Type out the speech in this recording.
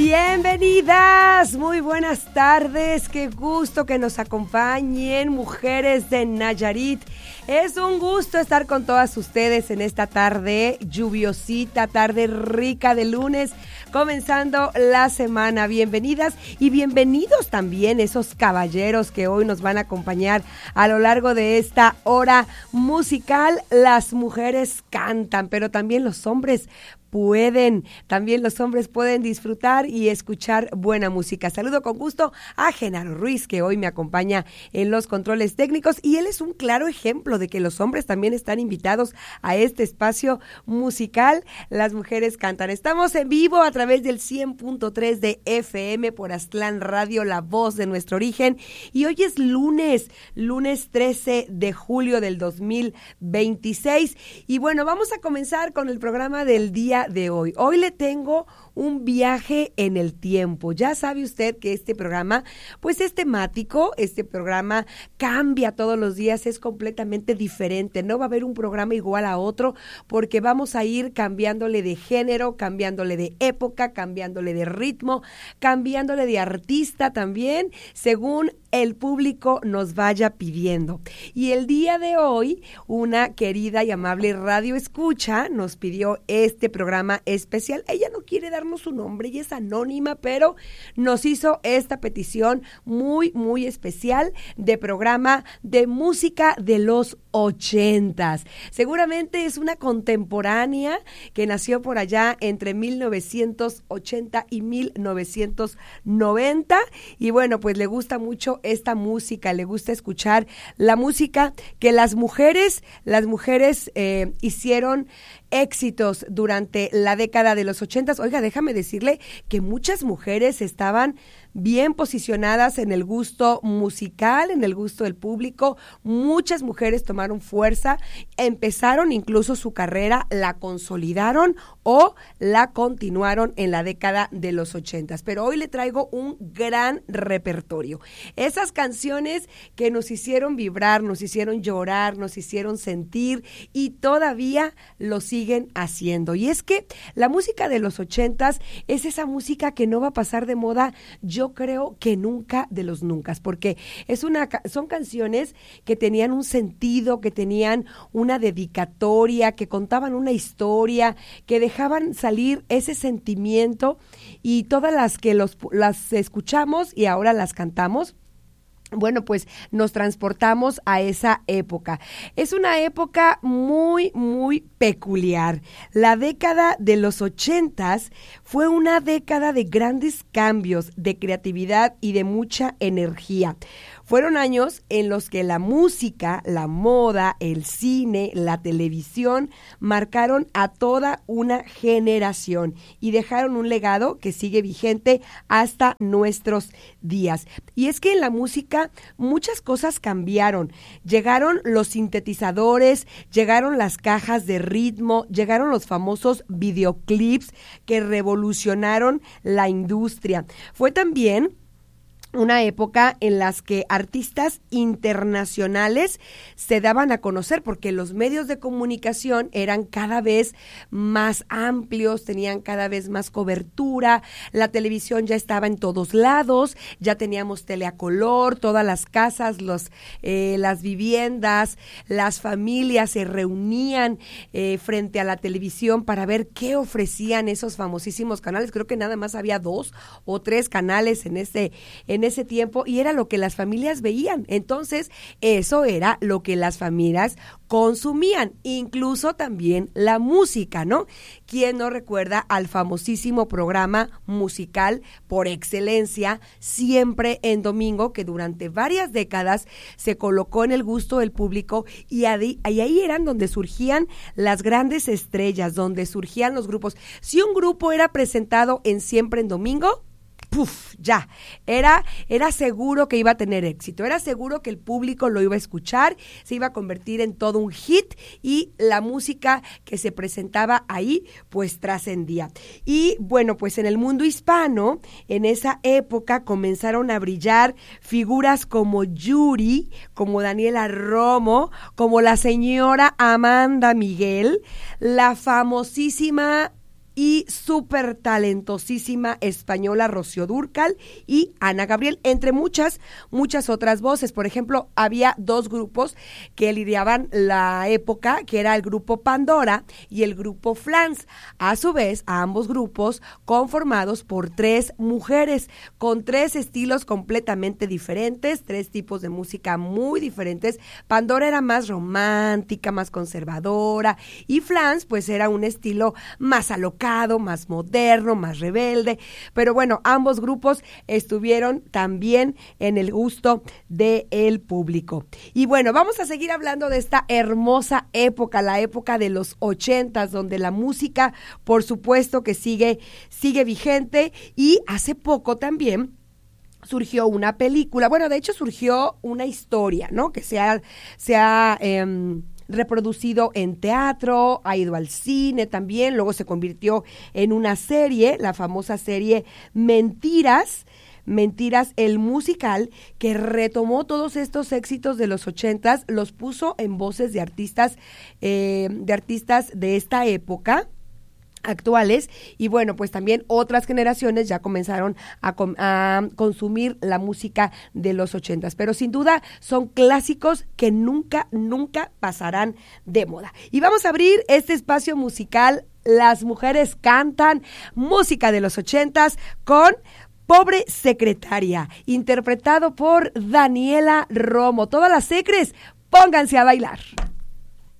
Bienvenidas, muy buenas tardes, qué gusto que nos acompañen, mujeres de Nayarit. Es un gusto estar con todas ustedes en esta tarde lluviosita, tarde rica de lunes, comenzando la semana. Bienvenidas y bienvenidos también esos caballeros que hoy nos van a acompañar a lo largo de esta hora musical. Las mujeres cantan, pero también los hombres también los hombres pueden disfrutar y escuchar buena música. Saludo con gusto a Genaro Ruiz, que hoy me acompaña en los controles técnicos, y él es un claro ejemplo de que los hombres también están invitados a este espacio musical. Las mujeres cantan. Estamos en vivo a través del 100.3 de FM por Aztlán Radio, la voz de nuestro origen, y hoy es lunes 13 de julio del 2026, y bueno, vamos a comenzar con el programa del día de hoy. Hoy le tengo un viaje en el tiempo. Ya sabe usted que este programa, pues es temático, este programa cambia todos los días, es completamente diferente, no va a haber un programa igual a otro, porque vamos a ir cambiándole de género, cambiándole de época, cambiándole de ritmo, cambiándole de artista también, según el público nos vaya pidiendo. Y el día de hoy, una querida y amable radio escucha nos pidió este programa especial. Ella no quiere darnos su nombre, ella es anónima, pero nos hizo esta petición muy, muy especial de programa de música de los 80s. Seguramente es una contemporánea que nació por allá entre 1980 y 1990, y bueno, pues le gusta mucho esta música, le gusta escuchar la música que las mujeres hicieron éxitos durante la década de los 80s. Oiga, déjame decirle que muchas mujeres estaban bien posicionadas en el gusto musical, en el gusto del público. Muchas mujeres tomaron fuerza, empezaron incluso su carrera, la consolidaron o la continuaron en la década de los 80s. Pero hoy le traigo un gran repertorio. Esas canciones que nos hicieron vibrar, nos hicieron llorar, nos hicieron sentir, y todavía lo siguen haciendo. Y es que la música de los 80s es esa música que no va a pasar de moda, yo creo que nunca de los nunca, porque son canciones que tenían un sentido, que tenían una dedicatoria, que contaban una historia, que dejaban salir ese sentimiento, y todas las que las escuchamos y ahora las cantamos, bueno, pues nos transportamos a esa época. Es una época muy, muy peculiar. La década de los 80s fue una década de grandes cambios, de creatividad y de mucha energía. Fueron años en los que la música, la moda, el cine, la televisión marcaron a toda una generación y dejaron un legado que sigue vigente hasta nuestros días. Y es que en la música muchas cosas cambiaron. Llegaron los sintetizadores, llegaron las cajas de ritmo, llegaron los famosos videoclips que revolucionaron la industria. Fue también una época en las que artistas internacionales se daban a conocer, porque los medios de comunicación eran cada vez más amplios, tenían cada vez más cobertura, la televisión ya estaba en todos lados, ya teníamos tele a color, todas las casas, las viviendas, las familias se reunían frente a la televisión para ver qué ofrecían esos famosísimos canales. Creo que nada más había 2 o 3 canales en ese tiempo, y era lo que las familias veían. Entonces, eso era lo que las familias consumían, incluso también la música, ¿no? ¿Quién no recuerda al famosísimo programa musical por excelencia, Siempre en Domingo, que durante varias décadas se colocó en el gusto del público, y ahí eran donde surgían las grandes estrellas, donde surgían los grupos? Si un grupo era presentado en Siempre en Domingo, ¡puf! Ya, era seguro que iba a tener éxito, era seguro que el público lo iba a escuchar, se iba a convertir en todo un hit, y la música que se presentaba ahí, pues trascendía. Y bueno, pues en el mundo hispano, en esa época comenzaron a brillar figuras como Yuri, como Daniela Romo, como la señora Amanda Miguel, la famosísima y súper talentosísima española Rocío Dúrcal y Ana Gabriel, entre muchas otras voces. Por ejemplo, había dos grupos que lidiaban la época, que era el grupo Pandora y el grupo Flans. A su vez, a ambos grupos conformados por 3 mujeres, con 3 estilos completamente diferentes, 3 tipos de música muy diferentes. Pandora era más romántica, más conservadora, y Flans pues era un estilo más alocado, más moderno, más rebelde, pero bueno, ambos grupos estuvieron también en el gusto del público. Y bueno, vamos a seguir hablando de esta hermosa época, la época de los 80s, donde la música, por supuesto que sigue vigente, y hace poco también surgió una película, bueno, de hecho surgió una historia, ¿no? Que se ha reproducido en teatro, ha ido al cine también, luego se convirtió en una serie, la famosa serie Mentiras, el musical, que retomó todos estos éxitos de los 80s, los puso en voces de artistas de esta época, actuales, y bueno, pues también otras generaciones ya comenzaron a consumir la música de los 80s, pero sin duda son clásicos que nunca pasarán de moda. Y vamos a abrir este espacio musical, Las Mujeres Cantan, música de los 80s, con Pobre Secretaria, interpretado por Daniela Romo. Todas las secres, pónganse a bailar.